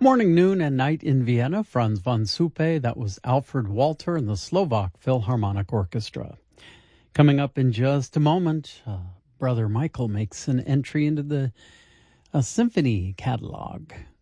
Morning, noon, and night in Vienna, Franz von Suppe. That was Alfred Walter and the Slovak Philharmonic Orchestra. Coming up in just a moment, Brother Michael makes an entry into the symphony catalog.